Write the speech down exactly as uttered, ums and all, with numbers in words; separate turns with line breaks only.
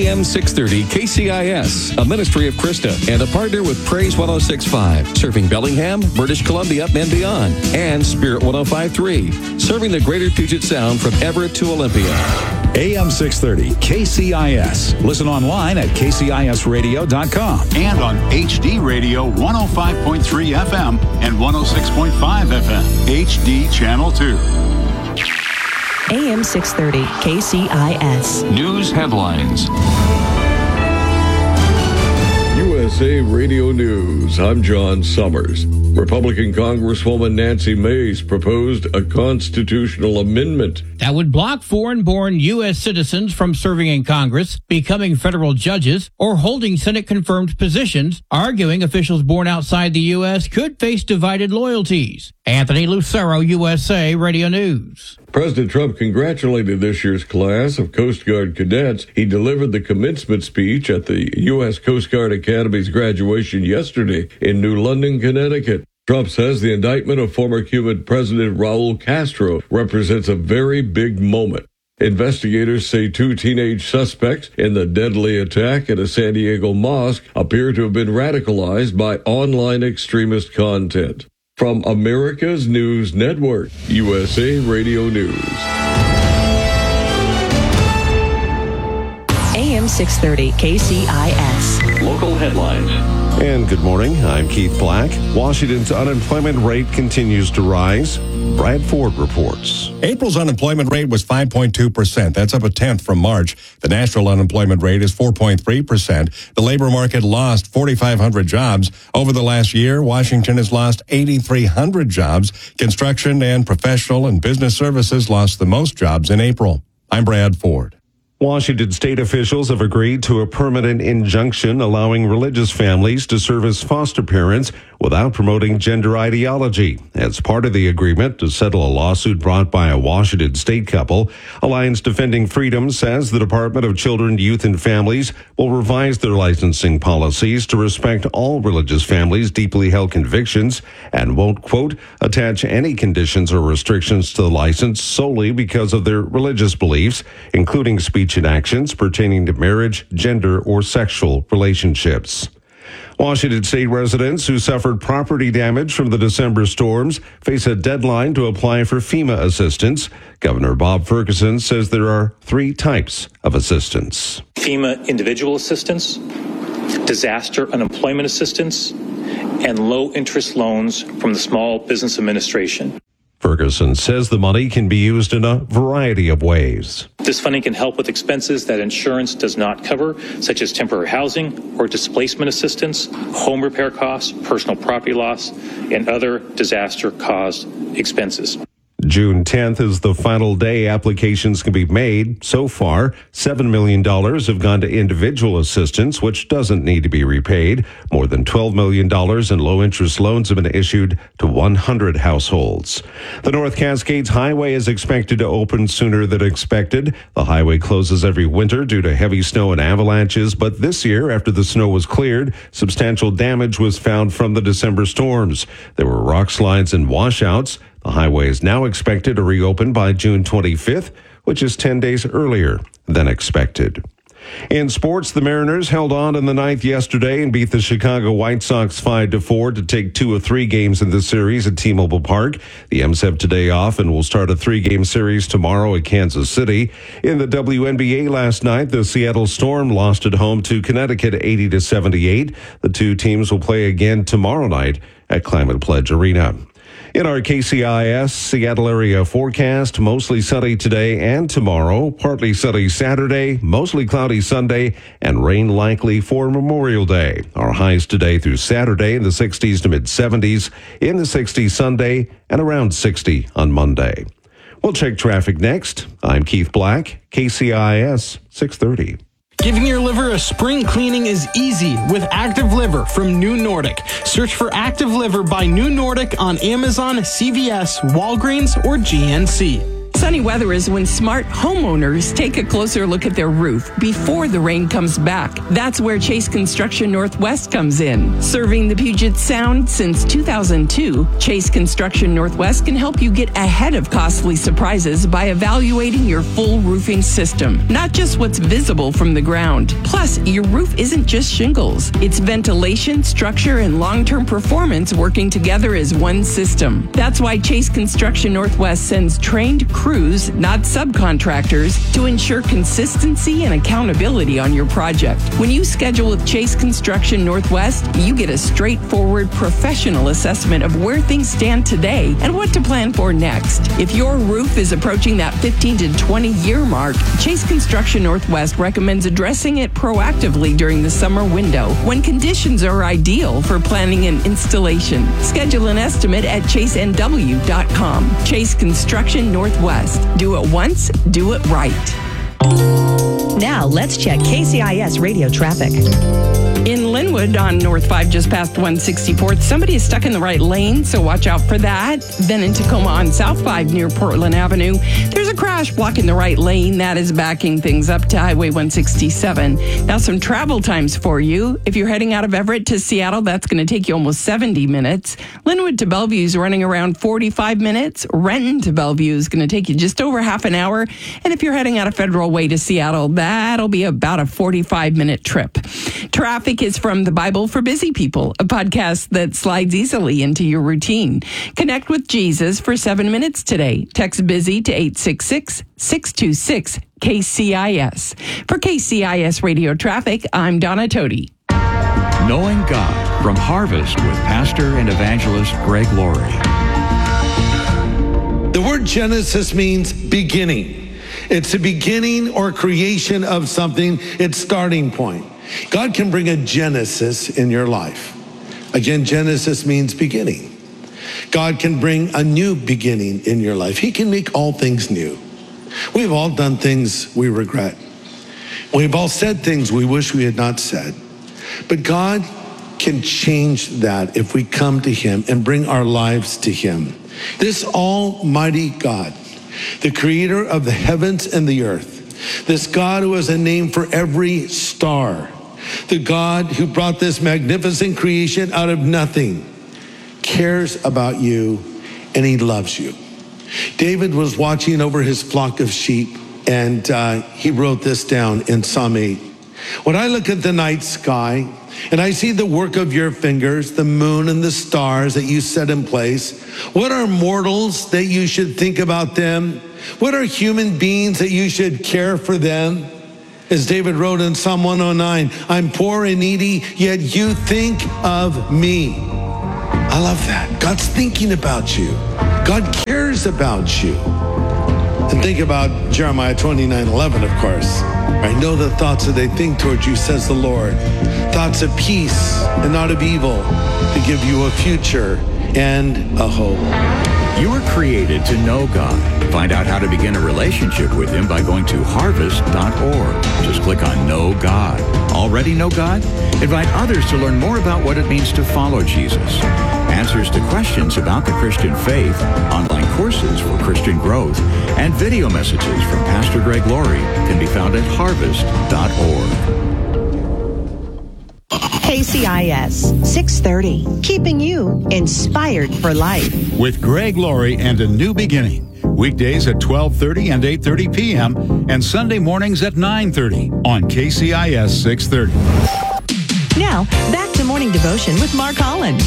M six thirty K C I S, a ministry of Krista, and a partner with Praise one oh six point five, serving Bellingham, British Columbia, and beyond, and Spirit one oh five point three, serving the greater Puget Sound from Everett to Olympia.
A M six thirty K C I S. Listen online at k c i s radio dot com
and on H D Radio one oh five point three F M and one oh six point five F M, H D Channel two.
A M six thirty K C I S.
News headlines.
U S A Radio News. I'm John Summers. Republican Congresswoman Nancy Mace proposed a constitutional amendment
that would block foreign-born U S citizens from serving in Congress, becoming federal judges, or holding Senate-confirmed positions, arguing officials born outside the U S could face divided loyalties. Anthony Lucero, U S A Radio News.
President Trump congratulated this year's class of Coast Guard cadets. He delivered the commencement speech at the U S Coast Guard Academy's graduation yesterday in New London, Connecticut. Trump says the indictment of former Cuban President Raul Castro represents a very big moment. Investigators say two teenage suspects in the deadly attack at a San Diego mosque appear to have been radicalized by online extremist content. From America's News Network, U S A Radio News.
A M six thirty K C I S.
Local headlines.
And good morning, I'm Keith Black. Washington's unemployment rate continues to rise. Brad Ford reports.
April's unemployment rate was five point two percent. That's up a tenth from March. The national unemployment rate is four point three percent. The labor market lost forty-five hundred jobs. Over the last year, Washington has lost eighty-three hundred jobs. Construction and professional and business services lost the most jobs in April. I'm Brad Ford.
Washington state officials have agreed to a permanent injunction allowing religious families to serve as foster parents without promoting gender ideology. As part of the agreement to settle a lawsuit brought by a Washington state couple, Alliance Defending Freedom says the Department of Children, Youth, and Families will revise their licensing policies to respect all religious families' deeply held convictions and won't, quote, attach any conditions or restrictions to the license solely because of their religious beliefs, including speech and actions pertaining to marriage, gender, or sexual relationships. Washington state residents who suffered property damage from the December storms face a deadline to apply for FEMA assistance. Governor Bob Ferguson says there are three types of assistance.
FEMA individual assistance, disaster unemployment assistance, and low-interest loans from the Small Business Administration.
Ferguson says the money can be used in a variety of ways.
This funding can help with expenses that insurance does not cover, such as temporary housing or displacement assistance, home repair costs, personal property loss, and other disaster-caused expenses.
June tenth is the final day applications can be made. So far, seven million dollars have gone to individual assistance, which doesn't need to be repaid. More than twelve million dollars in low-interest loans have been issued to one hundred households. The North Cascades Highway is expected to open sooner than expected. The highway closes every winter due to heavy snow and avalanches, but this year, after the snow was cleared, substantial damage was found from the December storms. There were rock slides and washouts. The highway is now expected to reopen by June twenty-fifth, which is ten days earlier than expected. In sports, the Mariners held on in the ninth yesterday and beat the Chicago White Sox five to four to take two of three games in the series at T-Mobile Park. The M's have today off and will start a three-game series tomorrow at Kansas City. In the W N B A last night, the Seattle Storm lost at home to Connecticut eighty to seventy-eight. The two teams will play again tomorrow night at Climate Pledge Arena. In our K C I S Seattle area forecast, mostly sunny today and tomorrow, partly sunny Saturday, mostly cloudy Sunday, and rain likely for Memorial Day. Our highs today through Saturday in the sixties to mid-seventies, in the sixties Sunday, and around sixty on Monday. We'll check traffic next. I'm Keith Black, K C I S six thirty.
Giving your liver a spring cleaning is easy with Active Liver from New Nordic. Search for Active Liver by New Nordic on Amazon, C V S, Walgreens, or G N C.
Sunny weather is when smart homeowners take a closer look at their roof before the rain comes back. That's where Chase Construction Northwest comes in. Serving the Puget Sound since two thousand two, Chase Construction Northwest can help you get ahead of costly surprises by evaluating your full roofing system, not just what's visible from the ground. Plus, your roof isn't just shingles. It's ventilation, structure, and long-term performance working together as one system. That's why Chase Construction Northwest sends trained crews, not subcontractors, to ensure consistency and accountability on your project. When you schedule with Chase Construction Northwest, you get a straightforward professional assessment of where things stand today and what to plan for next. If your roof is approaching that fifteen to twenty year mark, Chase Construction Northwest recommends addressing it proactively during the summer window when conditions are ideal for planning and installation. Schedule an estimate at chase n w dot com. Chase Construction Northwest. Do it once, do it right.
Now let's check K C I S radio traffic.
In Linwood on North five, just past one sixty-fourth, somebody is stuck in the right lane, so watch out for that. Then in Tacoma on South five near Portland Avenue, there's a crash blocking the right lane. That is backing things up to Highway one sixty-seven. Now some travel times for you. If you're heading out of Everett to Seattle, that's going to take you almost seventy minutes. Linwood to Bellevue is running around forty-five minutes. Renton to Bellevue is going to take you just over half an hour. And if you're heading out of Federal Way to Seattle, that'll be about a forty-five minute trip. Traffic is from The Bible for Busy People, a podcast that slides easily into your routine. Connect with Jesus for seven minutes today. Text BUSY to eight six six, six two six, K C I S. For K C I S Radio Traffic, I'm Donna Toti.
Knowing God from Harvest with Pastor and Evangelist Greg Laurie.
The word Genesis means beginning. It's the beginning or creation of something, its starting point. God can bring a Genesis in your life. Again, Genesis means beginning. God can bring a new beginning in your life. He can make all things new. We've all done things we regret. We've all said things we wish we had not said. But God can change that if we come to Him and bring our lives to Him. This almighty God, the creator of the heavens and the earth, this God who has a name for every star, the God who brought this magnificent creation out of nothing, cares about you and He loves you. David was watching over his flock of sheep, and uh, he wrote this down in Psalm eight. When I look at the night sky and I see the work of your fingers, the moon and the stars that you set in place, what are mortals that you should think about them? What are human beings that you should care for them? As David wrote in Psalm one oh nine, I'm poor and needy, yet you think of me. I love that. God's thinking about you. God cares about you. And think about Jeremiah twenty-nine eleven, of course. I know the thoughts that they think towards you, says the Lord. Thoughts of peace and not of evil, to give you a future and a hope.
You were created to know God. Find out how to begin a relationship with Him by going to harvest dot org. Just click on Know God. Already know God? Invite others to learn more about what it means to follow Jesus. Answers to questions about the Christian faith, online courses for Christian growth, and video messages from Pastor Greg Laurie can be found at harvest dot org.
K C I S six thirty, keeping you inspired for life.
With Greg Laurie and a new beginning. Weekdays at twelve thirty and eight thirty p.m. and Sunday mornings at nine thirty on K C I S six thirty.
Now, back to Morning Devotion with Mark Holland.